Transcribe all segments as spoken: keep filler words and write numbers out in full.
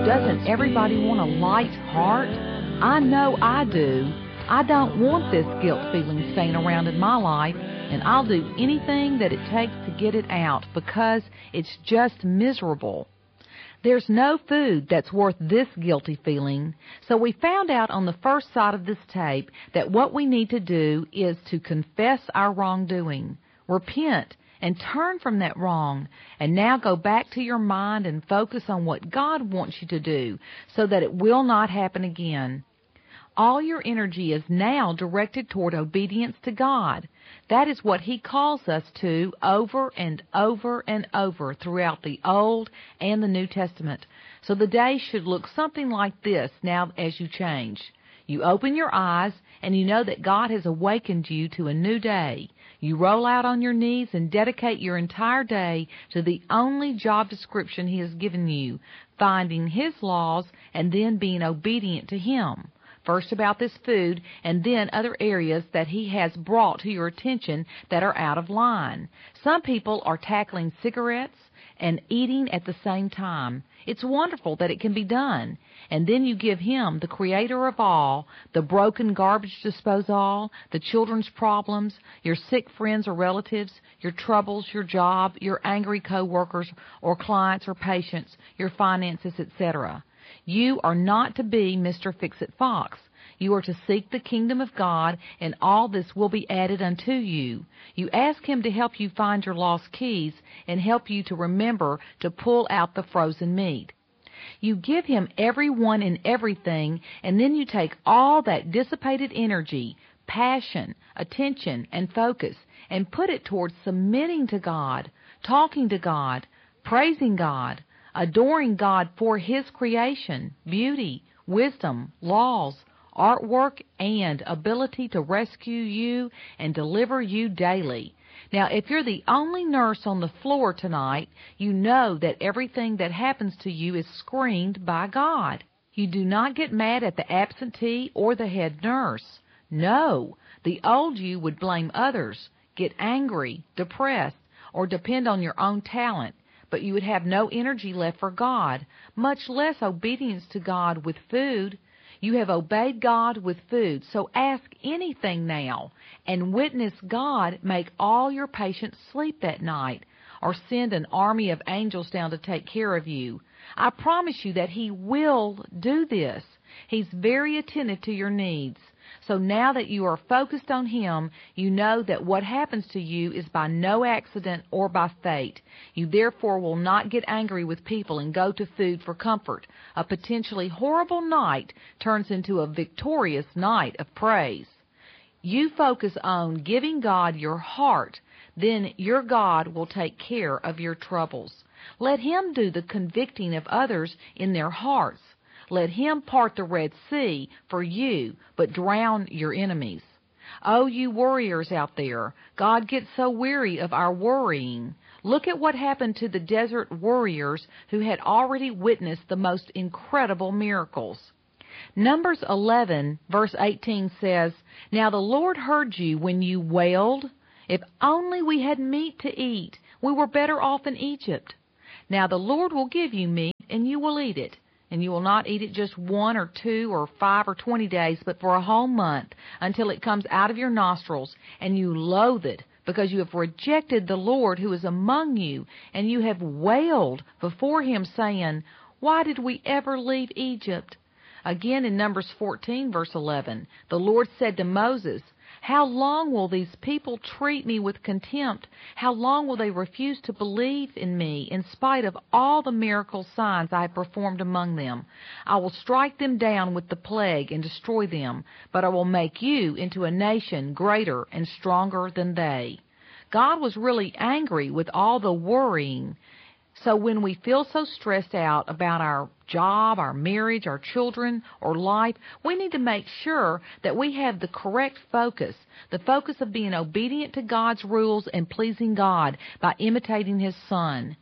doesn't everybody want a light heart? I know I do. I don't want this guilt feeling staying around in my life, and I'll do anything that it takes to get it out because it's just miserable. There's no food that's worth this guilty feeling, so we found out on the first side of this tape that what we need to do is to confess our wrongdoing, repent, and turn from that wrong, and now go back to your mind and focus on what God wants you to do so that it will not happen again. All your energy is now directed toward obedience to God. That is what He calls us to over and over and over throughout the Old and the New Testament. So the day should look something like this now as you change. You open your eyes and you know that God has awakened you to a new day. You roll out on your knees and dedicate your entire day to the only job description He has given you, finding His laws and then being obedient to Him. First about this food, and then other areas that He has brought to your attention that are out of line. Some people are tackling cigarettes and eating at the same time. It's wonderful that it can be done. And then you give Him, the Creator of all, the broken garbage disposal, the children's problems, your sick friends or relatives, your troubles, your job, your angry coworkers or clients or patients, your finances, et cetera. You are not to be Mister Fix-It-Fox. You are to seek the kingdom of God, and all this will be added unto you. You ask Him to help you find your lost keys and help you to remember to pull out the frozen meat. You give Him everyone and everything, and then you take all that dissipated energy, passion, attention, and focus, and put it towards submitting to God, talking to God, praising God, adoring God for His creation, beauty, wisdom, laws, artwork, and ability to rescue you and deliver you daily. Now, if you're the only nurse on the floor tonight, you know that everything that happens to you is screened by God. You do not get mad at the absentee or the head nurse. No, the old you would blame others, get angry, depressed, or depend on your own talent. But you would have no energy left for God, much less obedience to God with food. You have obeyed God with food, so ask anything now, and witness God make all your patients sleep that night, or send an army of angels down to take care of you. I promise you that He will do this. He's very attentive to your needs. So now that you are focused on Him, you know that what happens to you is by no accident or by fate. You therefore will not get angry with people and go to food for comfort. A potentially horrible night turns into a victorious night of praise. You focus on giving God your heart, then your God will take care of your troubles. Let Him do the convicting of others in their hearts. Let Him part the Red Sea for you, but drown your enemies. Oh, you worriers out there, God gets so weary of our worrying. Look at what happened to the desert warriors who had already witnessed the most incredible miracles. Numbers eleven, verse eighteen says, Now the Lord heard you when you wailed. If only we had meat to eat. We were better off in Egypt. Now the Lord will give you meat, and you will eat it. And you will not eat it just one or two or five or twenty days, but for a whole month, until it comes out of your nostrils, and you loathe it, because you have rejected the Lord who is among you, and you have wailed before Him, saying, Why did we ever leave Egypt? Again in Numbers fourteen, verse eleven, the Lord said to Moses, How long will these people treat me with contempt? How long will they refuse to believe in me in spite of all the miracle signs I have performed among them? I will strike them down with the plague and destroy them, but I will make you into a nation greater and stronger than they. God was really angry with all the worrying. So when we feel so stressed out about our job, our marriage, our children, or life, we need to make sure that we have the correct focus, the focus of being obedient to God's rules and pleasing God by imitating His Son.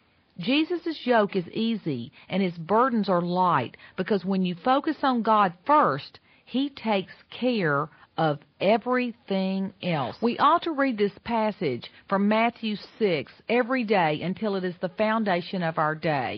Jesus' yoke is easy and His burdens are light, because when you focus on God first, He takes care of everything else. We ought to read this passage from Matthew six every day until it is the foundation of our day.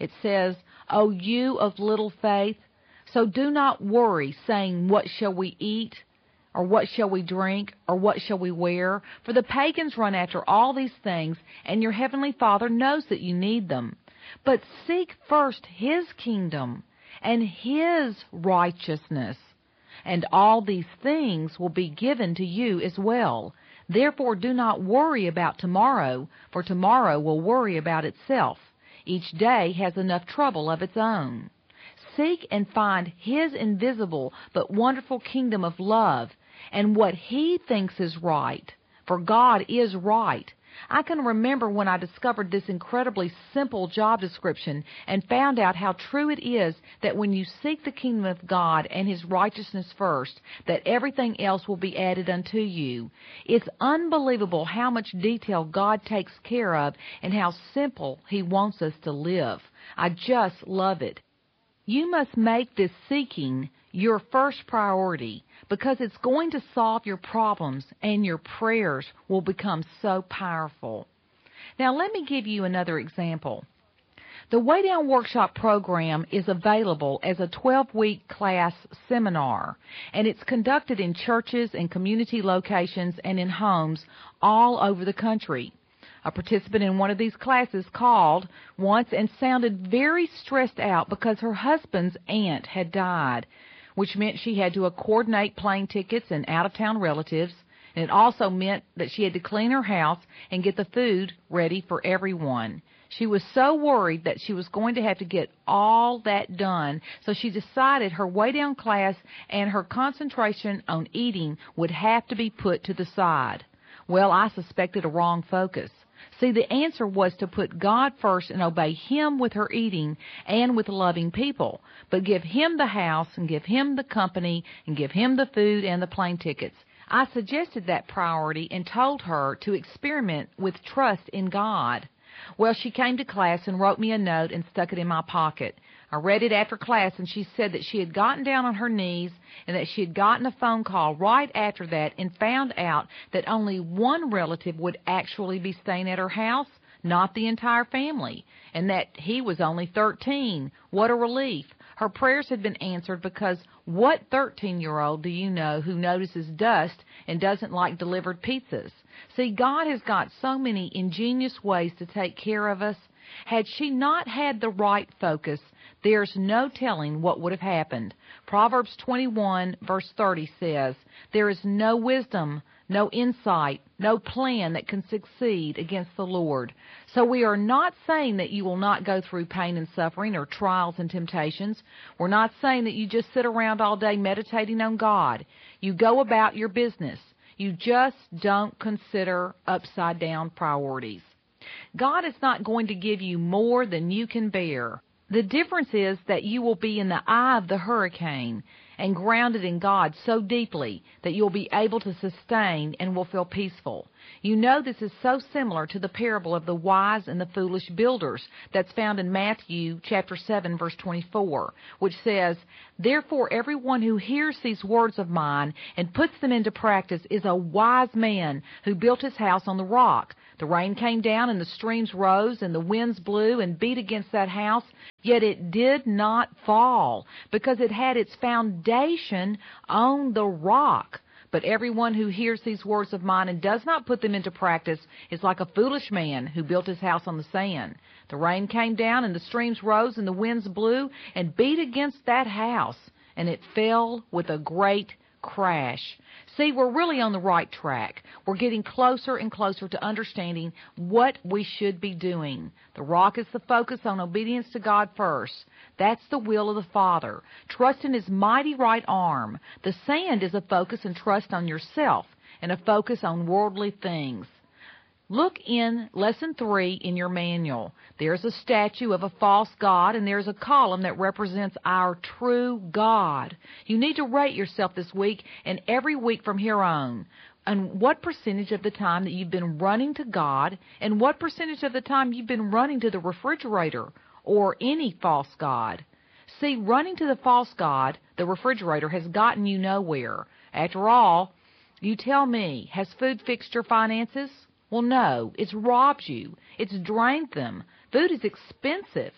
It says, "O you of little faith." So do not worry, saying, "What shall we eat? Or what shall we drink? Or what shall we wear?" For the pagans run after all these things, and your heavenly Father knows that you need them. But seek first His kingdom and His righteousness, and all these things will be given to you as well. Therefore do not worry about tomorrow, for tomorrow will worry about itself. Each day has enough trouble of its own. Seek and find His invisible but wonderful kingdom of love, and what He thinks is right, for God is right. I can remember when I discovered this incredibly simple job description and found out how true it is that when you seek the kingdom of God and His righteousness first, that everything else will be added unto you. It's unbelievable how much detail God takes care of and how simple He wants us to live. I just love it. You must make this seeking your first priority, because it's going to solve your problems and your prayers will become so powerful. Now let me give you another example. The Way Down Workshop program is available as a twelve-week class seminar, and it's conducted in churches and community locations and in homes all over the country. A participant in one of these classes called once and sounded very stressed out because her husband's aunt had died, which meant she had to coordinate plane tickets and out-of-town relatives, and it also meant that she had to clean her house and get the food ready for everyone. She was so worried that she was going to have to get all that done, so she decided her Way Down class and her concentration on eating would have to be put to the side. Well, I suspected a wrong focus. See, the answer was to put God first and obey Him with her eating and with loving people, but give Him the house and give Him the company and give Him the food and the plane tickets. I suggested that priority and told her to experiment with trust in God. Well, she came to class and wrote me a note and stuck it in my pocket. I read it after class, and she said that she had gotten down on her knees and that she had gotten a phone call right after that and found out that only one relative would actually be staying at her house, not the entire family, and that he was only thirteen. What a relief. Her prayers had been answered, because what thirteen-year-old do you know who notices dust and doesn't like delivered pizzas? See, God has got so many ingenious ways to take care of us. Had she not had the right focus, there's no telling what would have happened. Proverbs twenty-one, verse thirty says, "There is no wisdom, no insight, no plan that can succeed against the Lord." So we are not saying that you will not go through pain and suffering or trials and temptations. We're not saying that you just sit around all day meditating on God. You go about your business. You just don't consider upside-down priorities. God is not going to give you more than you can bear. The difference is that you will be in the eye of the hurricane and grounded in God so deeply that you'll be able to sustain and will feel peaceful. You know, this is so similar to the parable of the wise and the foolish builders that's found in Matthew chapter seven, verse twenty-four, which says, "Therefore everyone who hears these words of mine and puts them into practice is a wise man who built his house on the rock. The rain came down and the streams rose and the winds blew and beat against that house, yet it did not fall, because it had its foundation on the rock. But everyone who hears these words of mine and does not put them into practice is like a foolish man who built his house on the sand. The rain came down and the streams rose and the winds blew and beat against that house, and it fell with a great crash." See, we're really on the right track. We're getting closer and closer to understanding what we should be doing. The rock is the focus on obedience to God first. That's the will of the Father. Trust in His mighty right arm. The sand is a focus and trust on yourself, and a focus on worldly things. Look in Lesson three in your manual. There's a statue of a false god, and there's a column that represents our true God. You need to rate yourself this week and every week from here on. And what percentage of the time that you've been running to God, and what percentage of the time you've been running to the refrigerator or any false god. See, running to the false god, the refrigerator, has gotten you nowhere. After all, you tell me, has food fixed your finances? Well, no, it's robbed you. It's drained them. Food is expensive.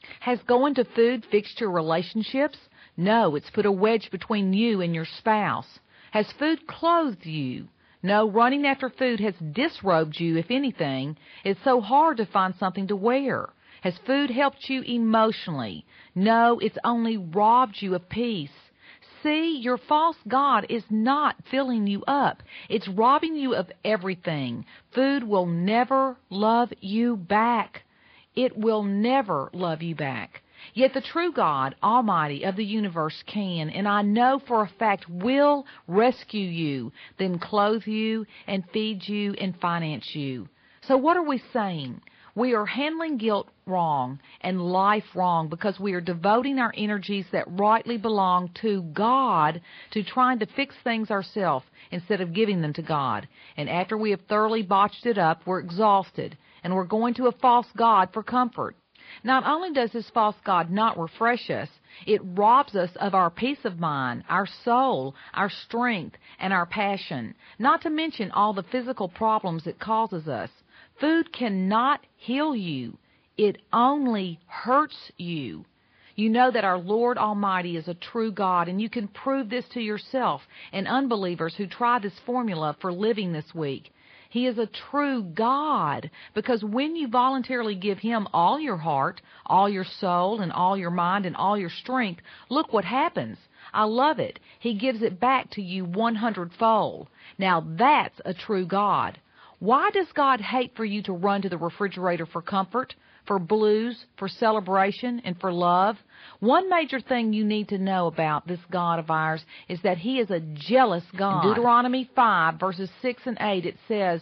Has going to food fixed your relationships? No, it's put a wedge between you and your spouse. Has food clothed you? No, running after food has disrobed you, if anything. It's so hard to find something to wear. Has food helped you emotionally? No, it's only robbed you of peace. See, your false god is not filling you up. It's robbing you of everything. Food will never love you back. It will never love you back. Yet the true God, Almighty of the universe, can, and I know for a fact will rescue you, then clothe you and feed you and finance you. So what are we saying? We are handling guilt wrong and life wrong because we are devoting our energies that rightly belong to God to trying to fix things ourselves instead of giving them to God. And after we have thoroughly botched it up, we're exhausted, and we're going to a false god for comfort. Not only does this false god not refresh us, it robs us of our peace of mind, our soul, our strength, and our passion, not to mention all the physical problems it causes us. Food cannot heal you. It only hurts you. You know that our Lord Almighty is a true God, and you can prove this to yourself and unbelievers who try this formula for living this week. He is a true God, because when you voluntarily give Him all your heart, all your soul, and all your mind, and all your strength, look what happens. I love it. He gives it back to you one hundredfold. Now that's a true God. Why does God hate for you to run to the refrigerator for comfort, for blues, for celebration, and for love? One major thing you need to know about this God of ours is that He is a jealous God. In Deuteronomy five, verses six and eight, it says,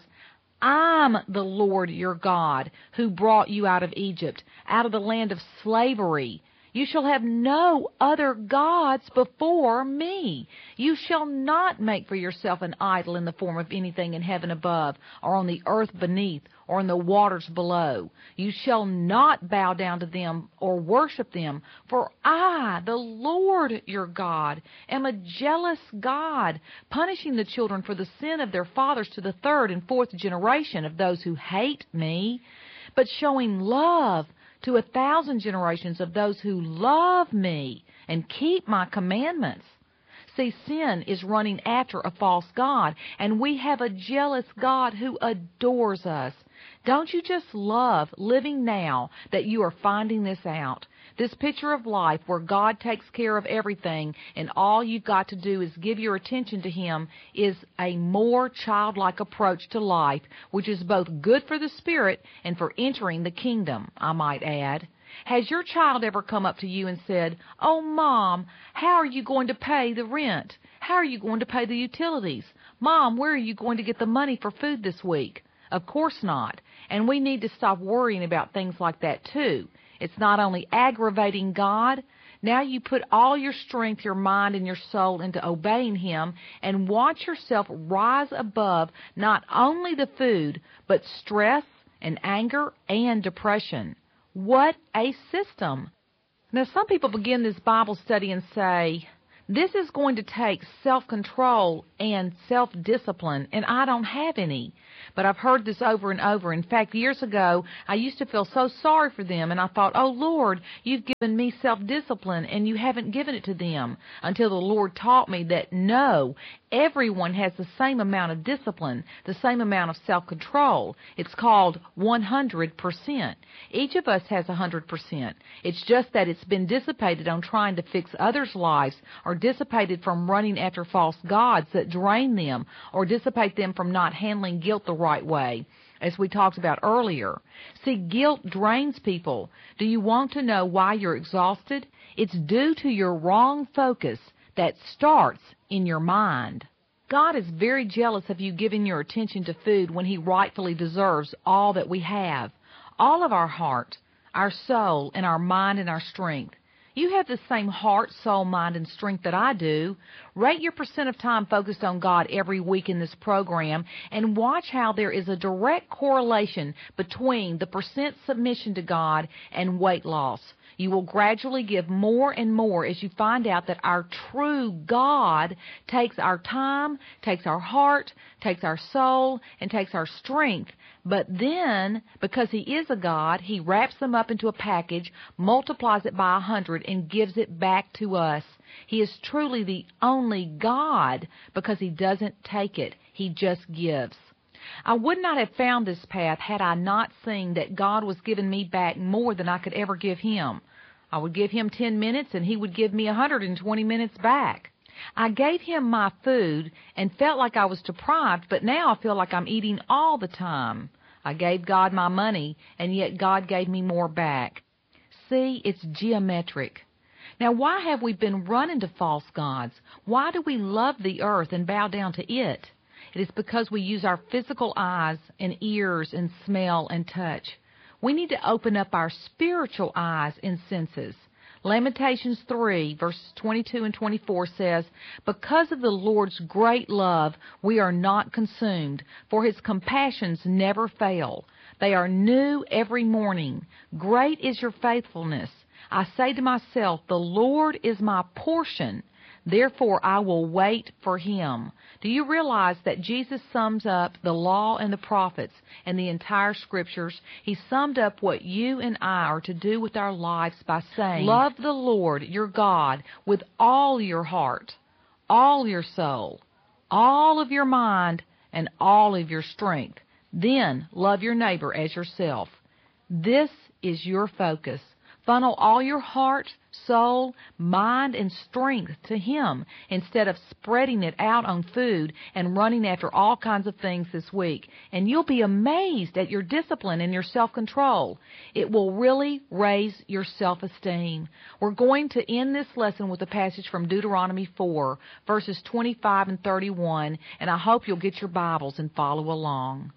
I'm the Lord your God who brought you out of Egypt, out of the land of slavery. You shall have no other gods before me. You shall not make for yourself an idol in the form of anything in heaven above, or on the earth beneath, or in the waters below. You shall not bow down to them or worship them, for I, the Lord your God, am a jealous God, punishing the children for the sin of their fathers to the third and fourth generation of those who hate me, but showing love to a thousand generations of those who love me and keep my commandments. See, sin is running after a false god, and we have a jealous God who adores us. Don't you just love living now that you are finding this out? This picture of life where God takes care of everything and all you've got to do is give your attention to Him is a more childlike approach to life, which is both good for the spirit and for entering the kingdom, I might add. Has your child ever come up to you and said, "Oh, Mom, how are you going to pay the rent? How are you going to pay the utilities? Mom, where are you going to get the money for food this week?" Of course not. And we need to stop worrying about things like that too. It's not only aggravating God. Now you put all your strength, your mind, and your soul into obeying Him, and watch yourself rise above not only the food, but stress and anger and depression. What a system. Now, some people begin this Bible study and say, this is going to take self-control and self-discipline, and I don't have any. But I've heard this over and over. In fact, years ago, I used to feel so sorry for them, and I thought, oh, Lord, you've given me self-discipline, and you haven't given it to them, until the Lord taught me that, no, everyone has the same amount of discipline, the same amount of self-control. It's called one hundred percent. Each of us has one hundred percent. It's just that it's been dissipated on trying to fix others' lives, or dissipated from running after false gods that drain them, or dissipate them from not handling guilt the right way, as we talked about earlier. See, guilt drains people. Do you want to know why you're exhausted? It's due to your wrong focus that starts in your mind. God is very jealous of you giving your attention to food when He rightfully deserves all that we have, all of our heart, our soul, and our mind and our strength. You have the same heart, soul, mind, and strength that I do. Rate your percent of time focused on God every week in this program, and watch how there is a direct correlation between the percent submission to God and weight loss. You will gradually give more and more as you find out that our true God takes our time, takes our heart, takes our soul, and takes our strength But then, because He is a God, He wraps them up into a package, multiplies it by a hundred, and gives it back to us. He is truly the only God because He doesn't take it. He just gives. I would not have found this path had I not seen that God was giving me back more than I could ever give Him. I would give Him ten minutes and He would give me one hundred twenty minutes back. I gave Him my food and felt like I was deprived, but now I feel like I'm eating all the time. I gave God my money, and yet God gave me more back. See, it's geometric. Now, why have we been running to false gods? Why do we love the earth and bow down to it? It is because we use our physical eyes and ears and smell and touch. We need to open up our spiritual eyes and senses. Lamentations three, verses twenty-two and twenty-four says, "Because of the Lord's great love, we are not consumed, for His compassions never fail. They are new every morning. Great is your faithfulness. I say to myself, the Lord is my portion. Therefore, I will wait for Him." Do you realize that Jesus sums up the law and the prophets and the entire Scriptures? He summed up what you and I are to do with our lives by saying, love the Lord your God with all your heart, all your soul, all of your mind, and all of your strength. Then love your neighbor as yourself. This is your focus. Funnel all your heart, soul, mind, and strength to Him instead of spreading it out on food and running after all kinds of things this week. And you'll be amazed at your discipline and your self-control. It will really raise your self-esteem. We're going to end this lesson with a passage from Deuteronomy four, verses twenty-five and thirty-one, and I hope you'll get your Bibles and follow along.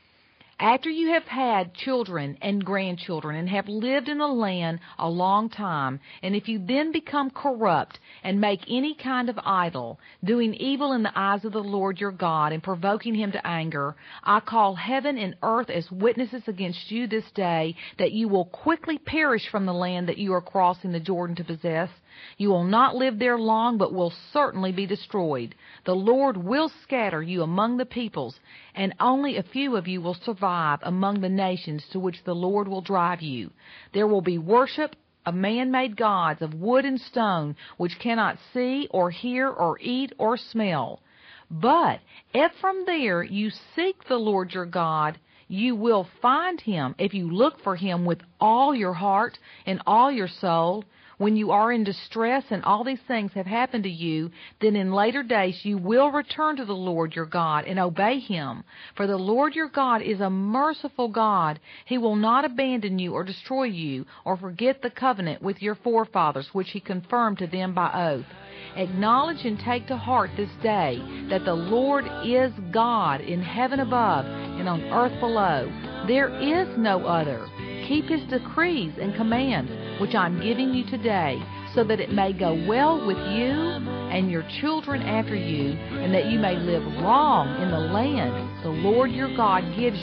After you have had children and grandchildren and have lived in a land a long time, and if you then become corrupt and make any kind of idol, doing evil in the eyes of the Lord your God and provoking Him to anger, I call heaven and earth as witnesses against you this day that you will quickly perish from the land that you are crossing the Jordan to possess. You will not live there long, but will certainly be destroyed. The Lord will scatter you among the peoples, and only a few of you will survive among the nations to which the Lord will drive you. There will be worship of man-made gods of wood and stone, which cannot see or hear or eat or smell. But if from there you seek the Lord your God, you will find Him if you look for Him with all your heart and all your soul. When you are in distress and all these things have happened to you, then in later days you will return to the Lord your God and obey Him. For the Lord your God is a merciful God. He will not abandon you or destroy you or forget the covenant with your forefathers, which He confirmed to them by oath. Acknowledge and take to heart this day that the Lord is God in heaven above and on earth below. There is no other. Keep His decrees and commands, which I'm giving you today, so that it may go well with you and your children after you, and that you may live long in the land the Lord your God gives you.